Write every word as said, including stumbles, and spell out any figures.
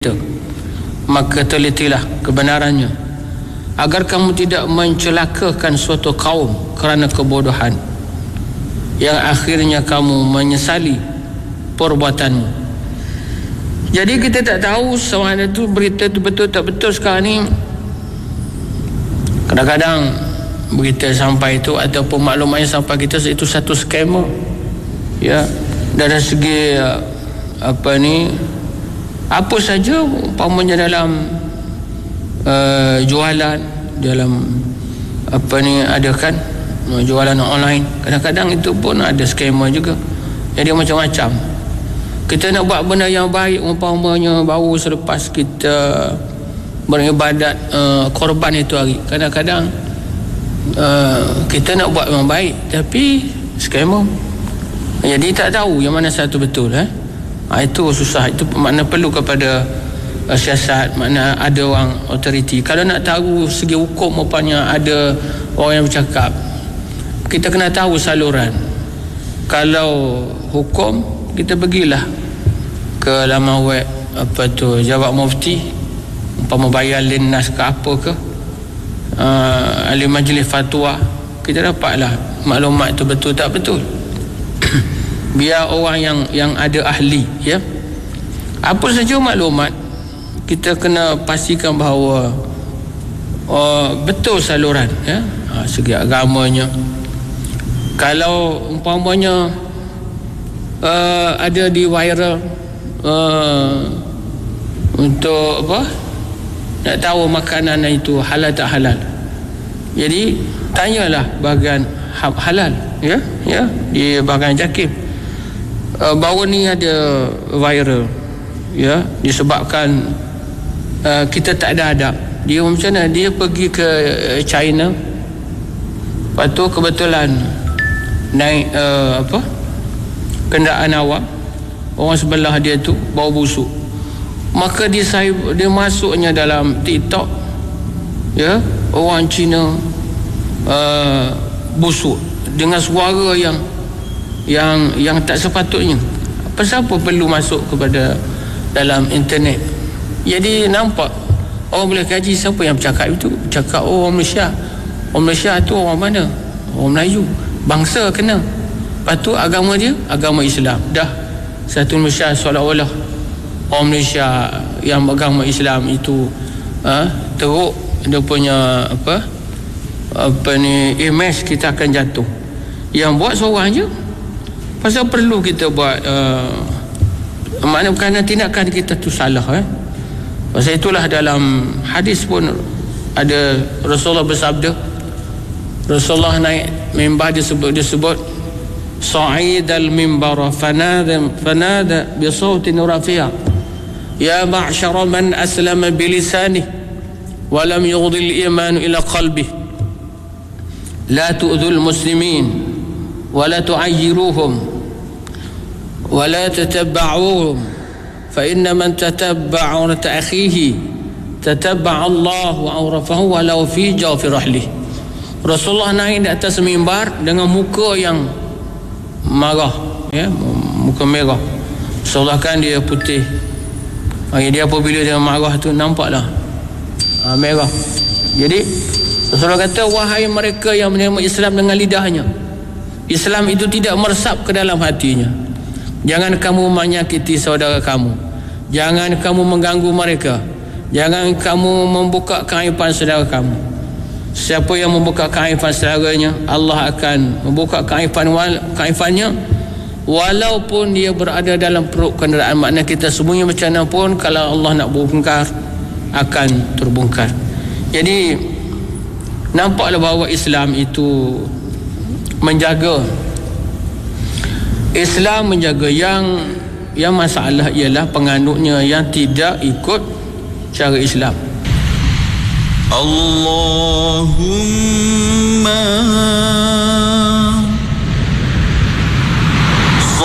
maka telitilah kebenarannya agar kamu tidak mencelakakan suatu kaum kerana kebodohan yang akhirnya kamu menyesali perbuatanmu. Jadi kita tak tahu sama ada tu berita tu betul tak betul. Sekarang ni kadang-kadang berita sampai itu ataupun maklumatnya sampai kita itu satu scammer, ya, dari segi apa ni, apa saja umpamanya dalam uh, jualan, dalam apa ni ada kan jualan online, kadang-kadang itu pun ada scammer juga. Jadi macam-macam. Kita nak buat benda yang baik, umpamanya baru selepas kita beribadat uh, korban itu hari, kadang-kadang uh, kita nak buat yang baik tapi scammer. Jadi tak tahu yang mana satu betul, eh? Ha, itu susah. Itu makna perlu kepada uh, siasat, makna ada orang authority. Kalau nak tahu segi hukum, rupanya ada orang yang bercakap, kita kena tahu saluran. Kalau hukum, kita pergilah ke laman web apa tu Jawab Mufti, umpama bayar linnas ke apa ke, uh, ahli majlis fatwa, kita dapatlah maklumat itu betul tak betul. Biar orang yang yang ada ahli, ya, apa saja maklumat, kita kena pastikan bahawa oh, betul saluran, ya, ha, segi agamanya. Kalau umpamanya uh, ada di viral uh, untuk apa, nak tahu makanan itu halal tak halal, jadi tanyalah bahagian halal, ya, ya, di bahagian JAKIM. Uh, baru ni ada viral, ya, disebabkan uh, kita tak ada adab. Dia macam mana, dia pergi ke China, lepas tu kebetulan naik uh, apa kenderaan awam, orang sebelah dia tu bau busuk, maka dia dia masuknya dalam TikTok, ya, orang Cina uh, busuk dengan suara yang yang yang tak sepatutnya. Pasal apa perlu masuk kepada dalam internet? Jadi nampak orang boleh kaji siapa yang bercakap itu. Bercakap oh, orang Malaysia. Orang Malaysia tu orang mana? Orang Melayu. Bangsa kena. Lepas tu agama dia agama Islam. Dah satu Malaysia seolah-olah orang Malaysia yang beragama Islam itu ha, teruk dia punya apa apa ni image kita akan jatuh. Yang buat seorang je. Pasal perlu kita buat uh, makna kerana tindakan kita tu salah, eh? Pasal itulah dalam hadis pun ada Rasulullah bersabda, Rasulullah naik mimbar, disebut disebut sa'idal mimbar fanada fanada bi sautin rafi'a ya ma'syara man aslama bi lisanihi wa lam yughdi al-iman ila qalbihi la tu'dhul muslimin wa la tu'ayyiruhum ولا تتبعوهم فإن من تتبع عورة أخيه تتبع الله عورته ولو في جوف رحله. Rasulullah naik di atas mimbar dengan muka yang marah, ya, muka merah. Rasulullah kan dia putih, dia apabila dia marah tu nampaklah ha, merah. Jadi Rasulullah kata, wahai mereka yang menerima Islam dengan lidahnya, Islam itu tidak meresap ke dalam hatinya. Jangan kamu menyakiti saudara kamu, jangan kamu mengganggu mereka, jangan kamu membuka keaiban saudara kamu. Siapa yang membuka keaiban saudaranya, Allah akan membuka keaiban keaibannya walaupun dia berada dalam perut kenderaan. Makna kita semuanya macam mana pun, kalau Allah nak bongkar akan terbongkar. Jadi nampaklah bahawa Islam itu menjaga, Islam menjaga. Yang yang masalah ialah penganutnya yang tidak ikut cara Islam. Allahumma